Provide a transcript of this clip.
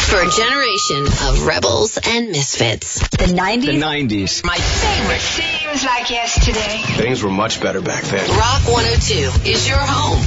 For a generation of rebels and misfits. The 90s? The 90s. My favorite. Seems like yesterday. Things were much better back then. Rock 102 is your home